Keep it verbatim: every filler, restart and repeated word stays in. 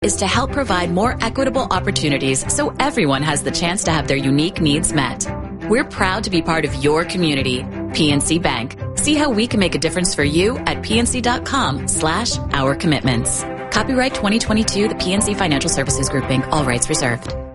is to help provide more equitable opportunities so everyone has the chance to have their unique needs met. We're proud to be part of your community. P N C Bank. See how we can make a difference for you at pnc.com slash our commitments. Copyright twenty twenty-two, the P N C Financial Services Group, Incorporated. All rights reserved.